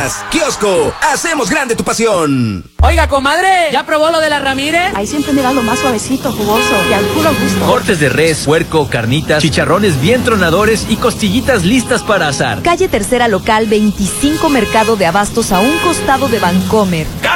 Carnitas. Kiosco, hacemos grande tu pasión. Oiga, comadre, ¿ya probó lo de la Ramírez? Ahí siempre me da lo más suavecito, jugoso y al puro gusto. Cortes de res, puerco, carnitas, chicharrones bien tronadores y costillitas listas para asar. Calle Tercera Local 25, Mercado de Abastos, a un costado de Vancomer.